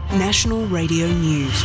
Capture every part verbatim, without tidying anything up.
National Radio News.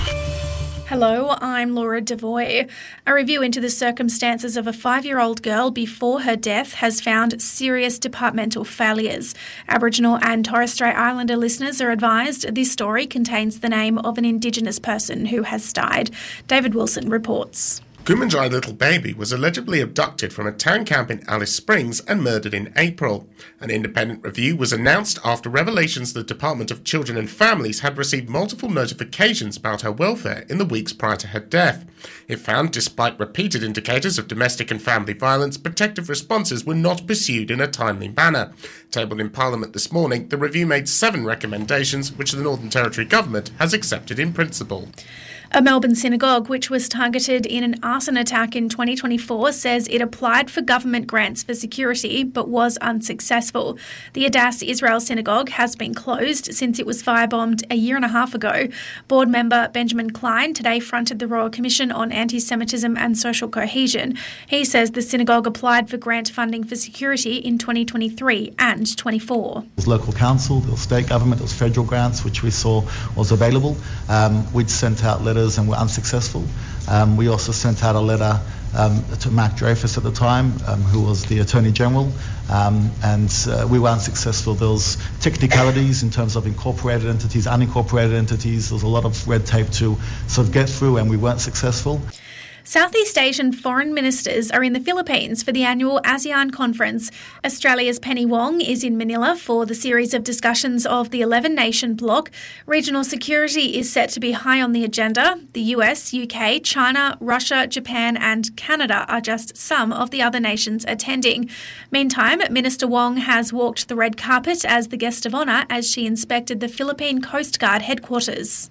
Hello, I'm Laura Devoy. A review into the circumstances of a five-year-old girl before her death has found serious departmental failures. Aboriginal and Torres Strait Islander listeners are advised this story contains the name of an Indigenous person who has died. David Wilson reports. Kumanjai Little Baby was allegedly abducted from a town camp in Alice Springs and murdered in April. An independent review was announced after revelations the Department of Children and Families had received multiple notifications about her welfare in the weeks prior to her death. It found, despite repeated indicators of domestic and family violence, protective responses were not pursued in a timely manner. Tabled in Parliament this morning, the review made seven recommendations, which the Northern Territory Government has accepted in principle. A Melbourne synagogue, which was targeted in an arson attack in twenty twenty-four, says it applied for government grants for security but was unsuccessful. The Adass Israel Synagogue has been closed since it was firebombed a year and a half ago. Board member Benjamin Klein today fronted the Royal Commission on Anti-Semitism and Social Cohesion. He says the synagogue applied for grant funding for security in twenty twenty-three and twenty-four. There was local council, there was state government, there was federal grants, which we saw was available. Um, we'd sent out letters and were unsuccessful. Um, we also sent out a letter um, to Mark Dreyfus at the time, um, who was the Attorney General, um, and uh, we were unsuccessful. There was technicalities in terms of incorporated entities, unincorporated entities. There was a lot of red tape to sort of get through, and we weren't successful. Southeast Asian foreign ministers are in the Philippines for the annual ASEAN conference. Australia's Penny Wong is in Manila for the series of discussions of the eleven-nation bloc. Regional security is set to be high on the agenda. The U S, U K, China, Russia, Japan and Canada are just some of the other nations attending. Meantime, Minister Wong has walked the red carpet as the guest of honour as she inspected the Philippine Coast Guard headquarters.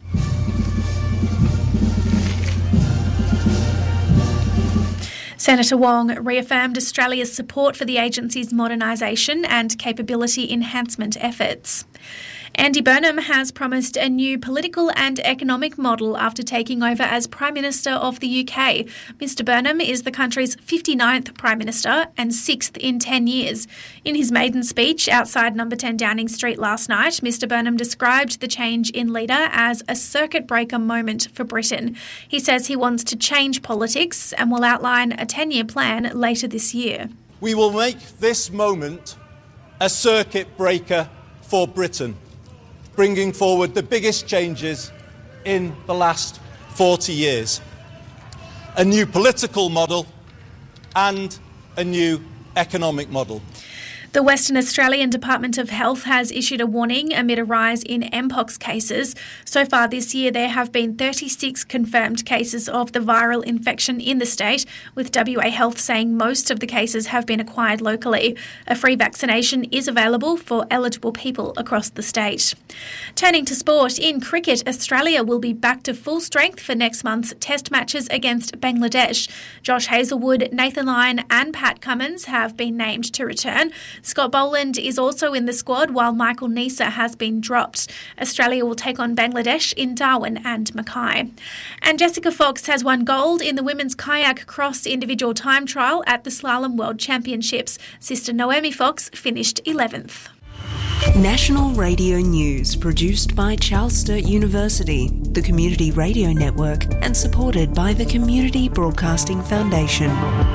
Senator Wong reaffirmed Australia's support for the agency's modernisation and capability enhancement efforts. Andy Burnham has promised a new political and economic model after taking over as Prime Minister of the U K. Mr Burnham is the country's fifty-ninth Prime Minister and sixth in ten years. In his maiden speech outside number ten Downing Street last night, Mr Burnham described the change in leader as a circuit breaker moment for Britain. He says he wants to change politics and will outline a ten-year plan later this year. We will make this moment a circuit breaker for Britain, bringing forward the biggest changes in the last forty years. A new political model and a new economic model. The Western Australian Department of Health has issued a warning amid a rise in Mpox cases. So far this year, there have been thirty-six confirmed cases of the viral infection in the state, with W A Health saying most of the cases have been acquired locally. A free vaccination is available for eligible people across the state. Turning to sport, in cricket, Australia will be back to full strength for next month's Test matches against Bangladesh. Josh Hazlewood, Nathan Lyon and Pat Cummins have been named to return. Scott Boland is also in the squad while Michael Neser has been dropped. Australia will take on Bangladesh in Darwin and Mackay. And Jessica Fox has won gold in the women's kayak cross individual time trial at the Slalom World Championships. Sister Naomi Fox finished eleventh. National Radio News, produced by Charles Sturt University, the Community Radio Network, and supported by the Community Broadcasting Foundation.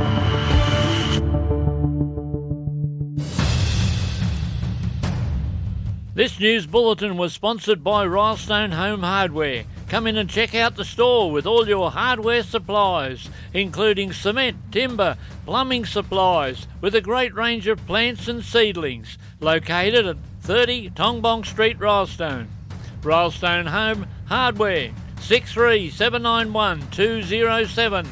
This news bulletin was sponsored by Rylestone Home Hardware. Come in and check out the store with all your hardware supplies, including cement, timber, plumbing supplies, with a great range of plants and seedlings. Located at thirty Tongbong Street, Rylestone. Rylestone Home Hardware, six three seven nine one two zero seven.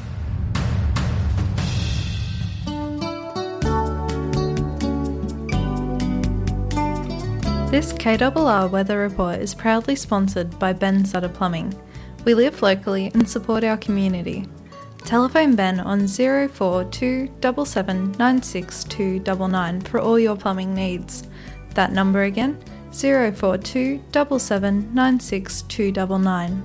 This K R R weather report is proudly sponsored by Ben Sutter Plumbing. We live locally and support our community. Telephone Ben on zero four two seven seven nine six two nine nine for all your plumbing needs. That number again, zero four two seven seven nine six two nine nine.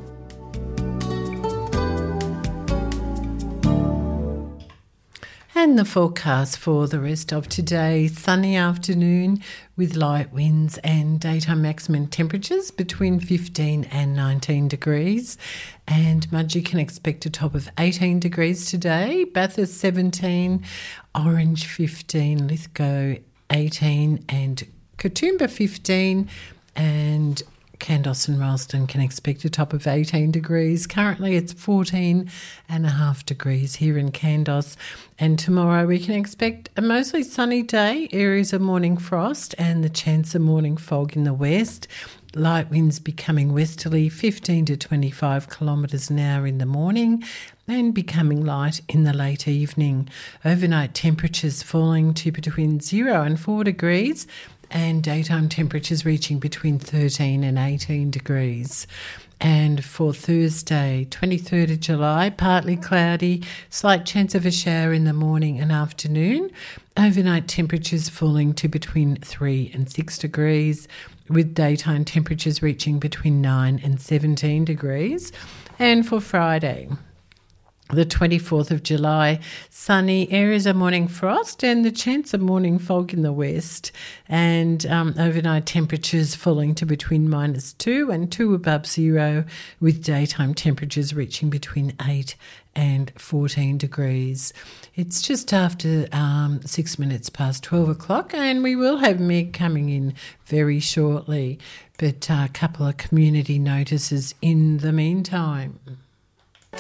And the forecast for the rest of today, sunny afternoon with light winds and daytime maximum temperatures between fifteen and nineteen degrees. And Mudgee can expect a top of eighteen degrees today, Bathurst seventeen, Orange fifteen, Lithgow eighteen and Katoomba fifteen, and Kandos and Ralston can expect a top of eighteen degrees. Currently it's fourteen and a half degrees here in Kandos. And tomorrow we can expect a mostly sunny day, areas of morning frost and the chance of morning fog in the west. Light winds becoming westerly, fifteen to twenty-five kilometres an hour in the morning and becoming light in the late evening. Overnight temperatures falling to between zero and four degrees and daytime temperatures reaching between thirteen and eighteen degrees. And for Thursday, twenty-third of July, partly cloudy, slight chance of a shower in the morning and afternoon. Overnight temperatures falling to between three and six degrees, with daytime temperatures reaching between nine and seventeen degrees. And for Friday, the twenty-fourth of July, sunny, areas of morning frost and the chance of morning fog in the west, and um, overnight temperatures falling to between minus two and two above zero, with daytime temperatures reaching between eight and fourteen degrees. It's just after um, six minutes past twelve o'clock, and we will have Meg coming in very shortly, but a couple of community notices in the meantime.